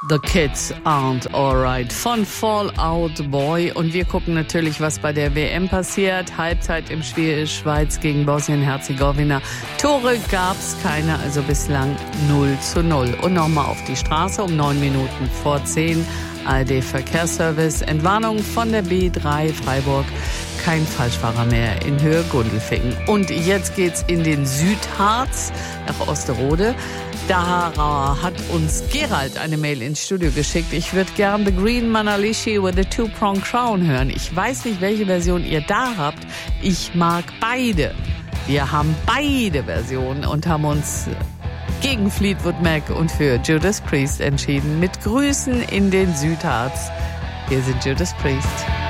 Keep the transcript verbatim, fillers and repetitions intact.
The Kids Aren't Alright von Fall Out Boy. Und wir gucken natürlich, was bei der W M passiert. Halbzeit im Spiel Schweiz gegen Bosnien-Herzegowina. Tore gab's keine, also bislang null zu null. Und nochmal auf die Straße um neun Minuten vor zehn. A R D-Verkehrsservice. Entwarnung von der B drei Freiburg. Kein Falschfahrer mehr in Höhe Gundelfingen. Und jetzt geht's in den Südharz nach Osterode. Da hat uns Gerald eine Mail ins Studio geschickt. Ich würde gern The Green Manalishi with a Two-Prong Crown hören. Ich weiß nicht, welche Version ihr da habt. Ich mag beide. Wir haben beide Versionen und haben uns gegen Fleetwood Mac und für Judas Priest entschieden. Mit Grüßen in den Südharz. Hier sind Judas Priest.